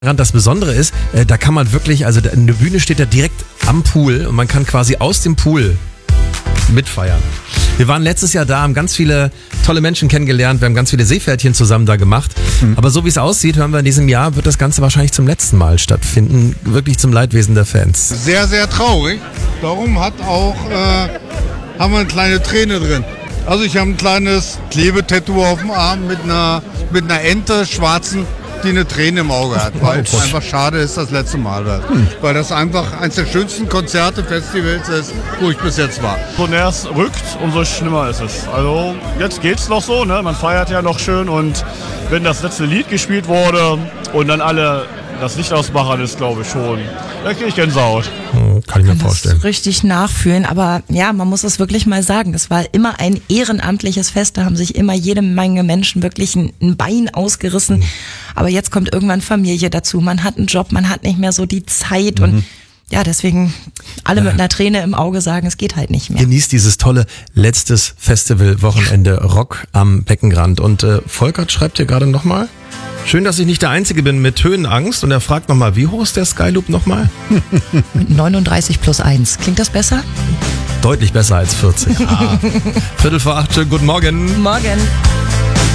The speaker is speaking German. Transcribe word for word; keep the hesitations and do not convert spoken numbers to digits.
Das Besondere ist, äh, da kann man wirklich, also eine Bühne steht da direkt am Pool und man kann quasi aus dem Pool mitfeiern. Wir waren letztes Jahr da, haben ganz viele tolle Menschen kennengelernt, wir haben ganz viele Seepferdchen zusammen da gemacht. Mhm. Aber so wie es aussieht, hören wir in diesem Jahr, wird das Ganze wahrscheinlich zum letzten Mal stattfinden. Wirklich zum Leidwesen der Fans. Sehr, sehr traurig. Darum hat auch, äh, haben wir eine kleine Träne drin. Also ich habe ein kleines Klebetattoo auf dem Arm mit einer, mit einer Ente, schwarzen, die eine Träne im Auge hat, weil es einfach schade ist, das letzte Mal wird. Hm. Weil das einfach eines der schönsten Konzerte, Festivals ist, wo ich bis jetzt war. So näher es rückt, umso schlimmer ist es. Also jetzt geht's noch so, ne? Man feiert ja noch schön und wenn das letzte Lied gespielt wurde und dann alle das Licht ausmachen, ist glaube ich schon, da kriege ich Gänsehaut. Hm, kann ich mir vorstellen. Das richtig nachfühlen, aber ja, man muss es wirklich mal sagen, es war immer ein ehrenamtliches Fest, da haben sich immer jede Menge Menschen wirklich ein, ein Bein ausgerissen, mhm. aber jetzt kommt irgendwann Familie dazu, man hat einen Job, man hat nicht mehr so die Zeit mhm. und ja, deswegen alle ja. mit einer Träne im Auge sagen, es geht halt nicht mehr. Genießt dieses tolle letztes Festival-Wochenende ja. Rock am Beckenrand. Und äh, Volkert schreibt hier gerade nochmal, schön, dass ich nicht der Einzige bin mit Höhenangst. Und er fragt nochmal, wie hoch ist der Skyloop nochmal? Mit neununddreißig plus eins. Klingt das besser? Deutlich besser als vierzig. Ah. Viertel vor acht, schönen guten Morgen. Morgen.